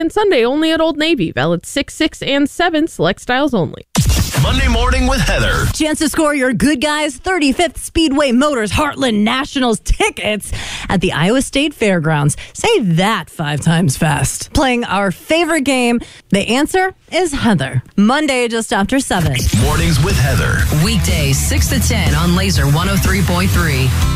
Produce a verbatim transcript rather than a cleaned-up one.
And Sunday only at Old Navy. Valid six, six, and seven. Select styles only. Monday Morning with Heather. Chance to score your Good Guys thirty-fifth Speedway Motors Heartland Nationals tickets at the Iowa State Fairgrounds. Say that five times fast. Playing our favorite game. The answer is Heather. Monday just after seven. Mornings with Heather. Weekdays six to ten on Laser one oh three point three.